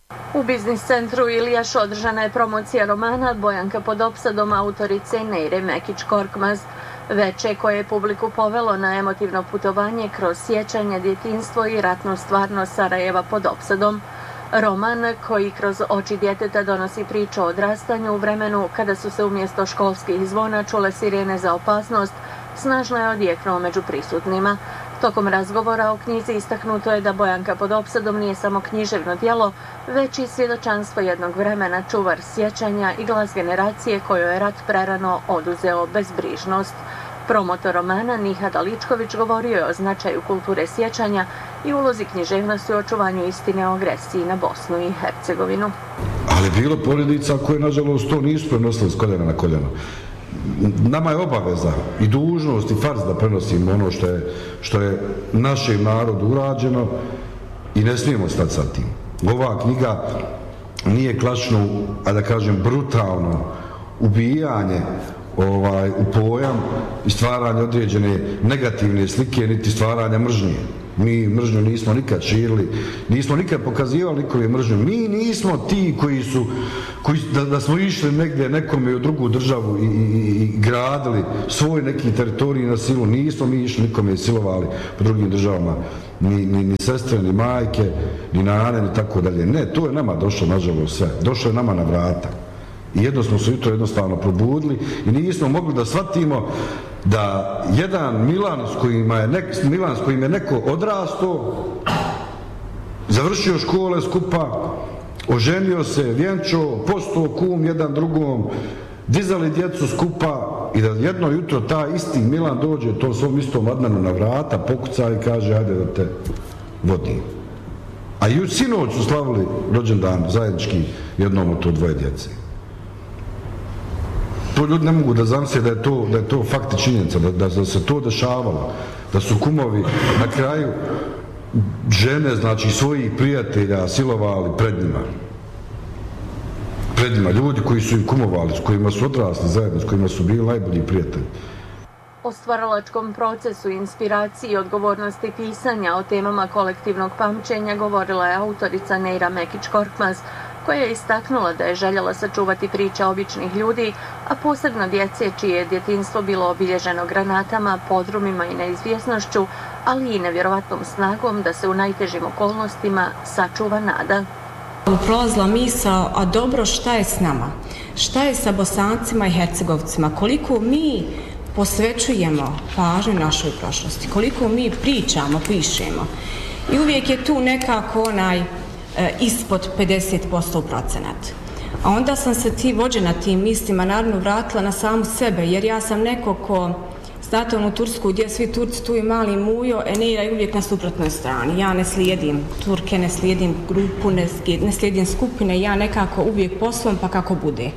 U biznis centru Ilijaš održana je promocija romana Bojanka pod opsadom autorice Neire Mekić-Korkmaz, veče koje je publiku povelo na emotivno putovanje kroz sjećanje, djetinjstvo i ratnu stvarnost Sarajeva pod opsadom. Roman koji kroz oči djeteta donosi priču o odrastanju u vremenu kada su se umjesto školskih zvona čule sirene za opasnost, snažno je odjeknuo među prisutnima. Tokom razgovora o knjizi istaknuto je da Bojanka pod opsadom nije samo književno djelo, već i svjedočanstvo jednog vremena, čuvar sjećanja i glas generacije kojoj je rat prerano oduzeo bezbrižnost. Promotor romana Nihad Aličković govorio je o značaju kulture sjećanja i ulozi književnosti u očuvanju istine o agresiji na Bosnu i Hercegovinu. Ali bilo porodica koje, nažalost, to nisu prenosili s koljena na koljeno. Nama je obaveza i dužnost i farz da prenosimo ono što je našem narodu urađeno i ne smijemo stati sa tim. Ova knjiga nije klasično, a da kažem brutalno ubijanje u pojam i stvaranje određene negativne slike, niti stvaranja mržnje. Mi mržnju nismo nikad širili, nismo nikad pokazivali nikome mržnju. Mi nismo ti da smo išli negdje nekome u drugu državu i gradili svoj neki teritorij na silu. Nismo mi išli nikome silovali po drugim državama, ni sestre, ni majke, ni nane, ni tako dalje. Ne, to je nama došlo, nažalost, sve. Došlo je nama na vrata. I jedno smo se jutro jednostavno probudili i nismo mogli da shvatimo da jedan Milan s kojim je neko odrastao, završio škole skupa, oženio se, vjenčao, postao kum jedan drugom, dizali djecu skupa i da jedno jutro taj isti Milan dođe to svom istom Adnanu na vrata, pokuca i kaže ajde da te vodim. A i sinoć su slavili rođendan zajednički jednom od to dvoje djece. To ljudi ne mogu da zamisle da je to fakt i činjenica, da se to dešavalo, da su kumovi na kraju žene, znači svojih prijatelja silovali pred njima, ljudi koji su im kumovali, s kojima su odrasli zajedno, s kojima su bili najbolji prijatelji. O stvaralačkom procesu, inspiraciji i odgovornosti pisanja o temama kolektivnog pamćenja govorila je autorica Neira Mekić-Korkmaz, koja je istaknula da je željela sačuvati priče običnih ljudi, a posebno djece čije je djetinjstvo bilo obilježeno granatama, podrumima i neizvjesnošću, ali i nevjerovatnom snagom da se u najtežim okolnostima sačuva nada. Prolazila misao, a dobro, šta je s nama? Šta je sa Bosancima i Hercegovcima? Koliko mi posvećujemo pažnju našoj prošlosti? Koliko mi pričamo, pišemo? I uvijek je tu nekako ispod 50% procenat. A onda sam se vođena tim mislima naravno vratila na samu sebe, jer ja sam neko ko, znate u Tursku gdje svi Turci tu i mali mujo, Neira je uvijek na suprotnoj strani. Ja ne slijedim Turke, ne slijedim grupu, ne slijedim skupine, ja nekako uvijek poslom pa kako bude.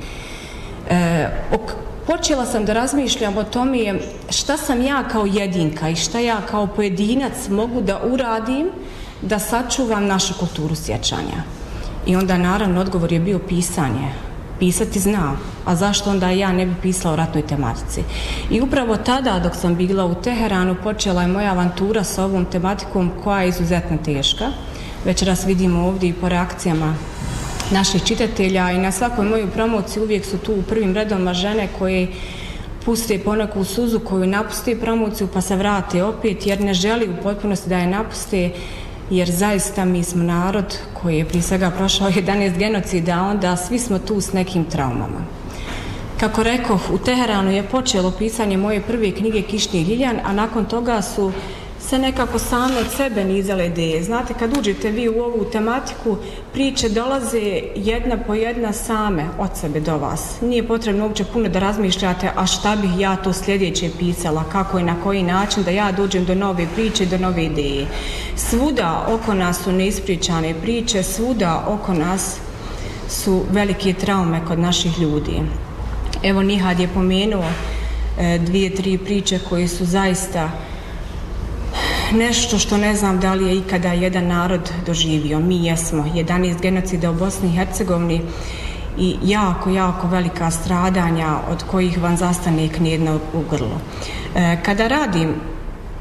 Počela sam da razmišljam o tome šta sam ja kao jedinka i šta ja kao pojedinac mogu da uradim da sačuvam našu kulturu sjećanja. I onda naravno odgovor je bio pisanje. Pisati znam, a zašto onda ja ne bi pisala o ratnoj tematici? I upravo tada dok sam bila u Teheranu počela je moja avantura s ovom tematikom koja je izuzetno teška. Večeras vidimo ovdje i po reakcijama naših čitatelja i na svakoj mojoj promociji uvijek su tu u prvim redovima žene koje puste poneku suzu koju napuste promociju pa se vrate opet jer ne želi u potpunosti da je napuste, jer zaista mi smo narod koji je prije svega prošao 11 genocida, onda svi smo tu s nekim traumama. Kako rekoh, u Teheranu je počelo pisanje moje prve knjige Kišni Ljiljan, a nakon toga su se nekako same od sebe nizale ideje. Znate, kad uđete vi u ovu tematiku, priče dolaze jedna po jedna same od sebe do vas. Nije potrebno uopće puno da razmišljate, a šta bih ja to sljedeće pisala, kako i na koji način da ja dođem do nove priče, do nove ideje. Svuda oko nas su neispričane priče, svuda oko nas su velike traume kod naših ljudi. Evo, Nihad je pomenuo 2-3 priče koje su zaista nešto što ne znam da li je ikada jedan narod doživio. Mi jesmo 11 genocida u Bosni i Hercegovini i jako velika stradanja od kojih vam zastane knjedna u grlu. Kada radim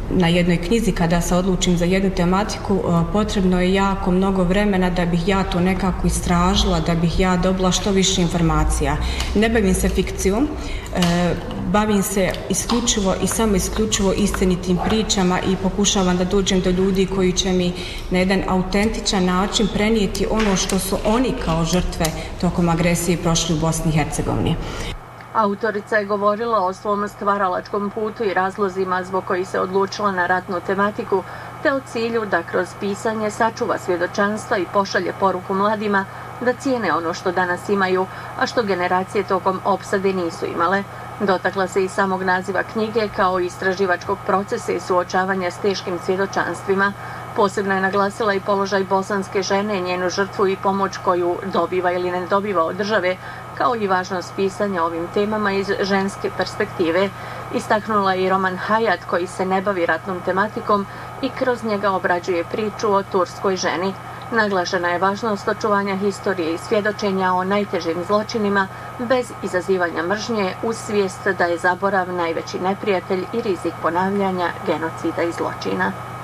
na jednoj knjizi kada se odlučim za jednu tematiku, potrebno je jako mnogo vremena da bih ja to nekako istražila, da bih ja dobila što više informacija. Ne bavim se fikcijom, bavim se isključivo i samo isključivo istinitim pričama i pokušavam da dođem do ljudi koji će mi na jedan autentičan način prenijeti ono što su oni kao žrtve tokom agresije prošli u Bosni i Hercegovini. Autorica je govorila o svom stvaralačkom putu i razlozima zbog kojih se odlučila na ratnu tematiku, te o cilju da kroz pisanje sačuva svjedočanstva i pošalje poruku mladima da cijene ono što danas imaju, a što generacije tokom opsade nisu imale. Dotakla se i samog naziva knjige kao istraživačkog procesa i suočavanja s teškim svjedočanstvima. Posebno je naglasila i položaj bosanske žene, njenu žrtvu i pomoć koju dobiva ili ne dobiva od države, kao i važnost pisanja ovim temama iz ženske perspektive. Istaknula je i roman Hayat koji se ne bavi ratnom tematikom i kroz njega obrađuje priču o turskoj ženi. Naglašena je važnost očuvanja historije i svjedočenja o najtežim zločinima bez izazivanja mržnje uz svijest da je zaborav najveći neprijatelj i rizik ponavljanja genocida i zločina.